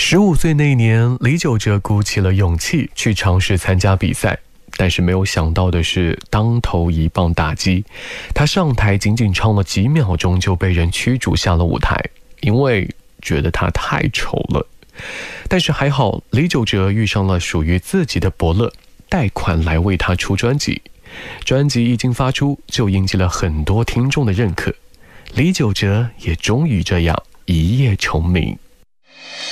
15岁那年，李玖哲鼓起了勇气去尝试参加比赛，但是没有想到的是，当头一棒打击，他上台仅仅唱了几秒钟就被人驱逐下了舞台，因为觉得他太丑了。但是还好，李玖哲遇上了属于自己的伯乐，贷款来为他出专辑。专辑一经发出，就引起了很多听众的认可，李玖哲也终于这样一夜成名。